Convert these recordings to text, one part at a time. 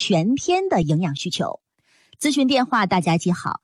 全天的营养需求。咨询电话大家记好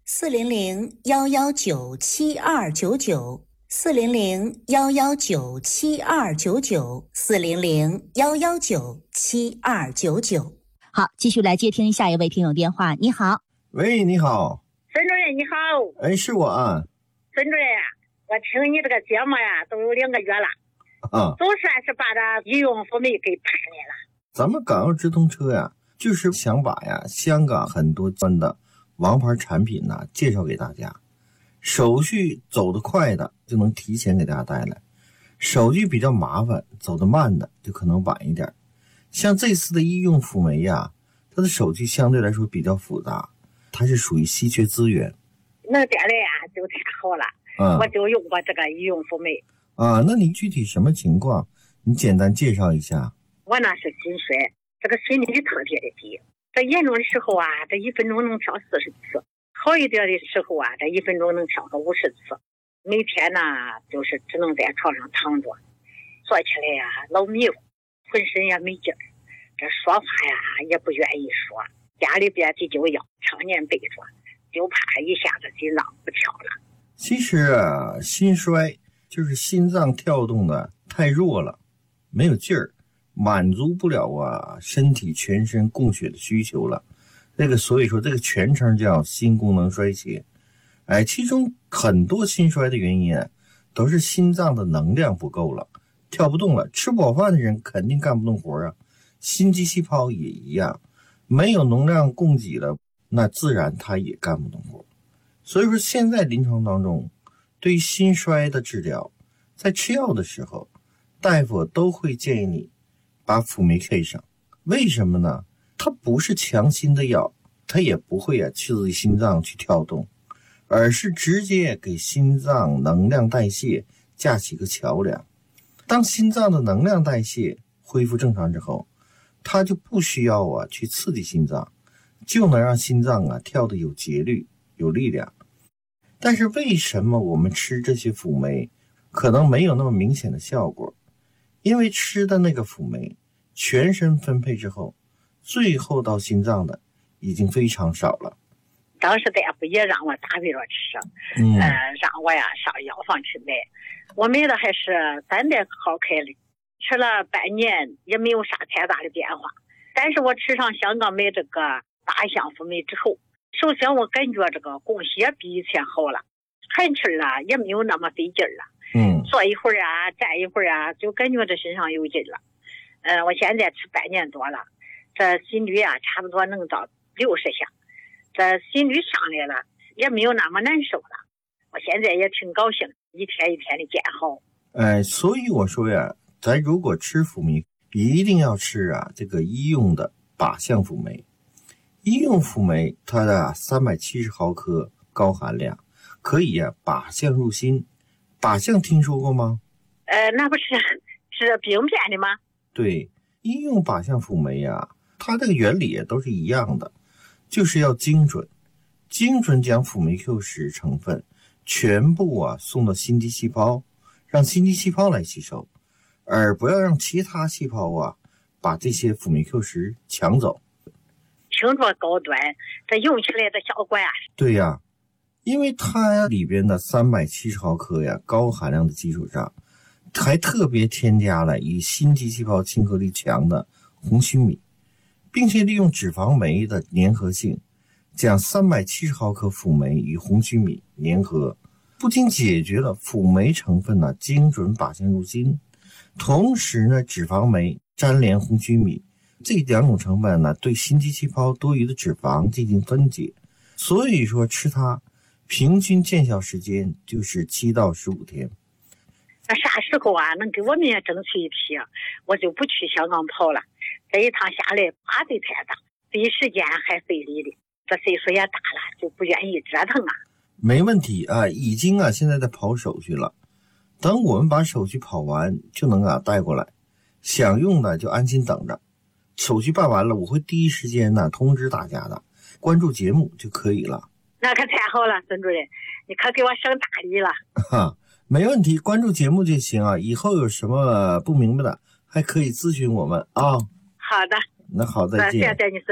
，400-119-7299，400-119-7299，400-119-7299。好，继续来接听下一位听友电话。你好。 喂，你好。 孙主任你好。 是我啊。 孙主任呀，我听你这个节目呀都有2个月了，总算是把这医用辅酶给谈来了。 咱们港澳直通车呀，就是想把香港很多的王牌产品介绍给大家，手续走得快的就能提前给大家带来，手续比较麻烦走得慢的就可能晚一点。像这次的医用辅酶呀，它的手续相对来说比较复杂，它是属于稀缺资源。 能带来就太好了。我就用过这个医用辅酶。 那你具体什么情况？你简单介绍一下。 我那是心衰，这个心率特别的低，这严重的时候这1分钟能跳40次，好一点的时候这1分钟能跳个50次。每天就是只能在床上躺着，坐起来老迷糊，浑身也没劲儿，这说话也不愿意说，家里边急救药常年备着，就怕一下子心脏不跳了。 其实心衰就是心脏跳动的太弱了，没有劲儿，满足不了身体全身供血的需求了。所以说这个全称叫心功能衰竭。其中很多心衰的原因都是心脏的能量不够了，跳不动了。吃不饱饭的人肯定干不动活心肌细胞也一样，没有能量供给了，那自然它也干不动活。所以说现在临床当中对于心衰的治疗，在吃药的时候大夫都会建议你把辅酶配上。为什么呢？它不是强心的药，它也不会刺激心脏去跳动，而是直接给心脏能量代谢架起个桥梁。当心脏的能量代谢恢复正常之后，它就不需要去刺激心脏，就能让心脏跳得有节律有力量。但是为什么我们吃这些辅酶可能没有那么明显的效果？因为吃的那个辅酶全身分配之后，最后到心脏的已经非常少了。 当时大夫也让我打胃着吃，让我上药房去买，我买的还是300毫开的，吃了半年也没有啥太大的变化。但是我吃上香港买这个8项辅酶之后，首先我感觉这个供血比以前好了，含气也没有那么费劲了。坐一会儿站一会儿就感觉这身上有劲了。我现在吃半年多了，这心率差不多能到60下，这心率上来了，也没有那么难受了。我现在也挺高兴，一天一天的见好。 所以我说咱如果吃辅酶，一定要吃这个医用的靶向辅酶。医用辅酶它的370毫克高含量，可以靶向入心。靶向听说过吗？ 那不是病变的吗？ 对，医用靶向辅酶它这个原理都是一样的，就是要精准将辅酶 Q10 成分全部送到心肌细胞，让心肌细胞来吸收，而不要让其他细胞把这些辅酶 Q10 抢走。 听着高端，这用起来的效果对因为它里边的370毫克高含量的基础上，还特别添加了以心肌细胞亲和力强的红曲米，并且利用脂肪酶的粘合性，将370毫克辅酶与红曲米粘合，不仅解决了辅酶成分精准靶向入心，同时脂肪酶粘连红曲米这2种成分对心肌细胞多余的脂肪进行分解，所以说吃它平均见效时间就是7到15天。 啥时候能给我们也争取一批，我就不去香港跑了。这一趟下来花费太大，费时间还费力的，这岁数也大了，就不愿意折腾没问题已经现在在跑手续了，等我们把手续跑完就能带过来，想用的就安心等着。手续办完了，我会第一时间通知大家的，关注节目就可以了。 那可太好了，孙主任，你可给我省大力了。 没问题，关注节目就行以后有什么不明白的还可以咨询我们好的， 那好，再见。 谢谢你。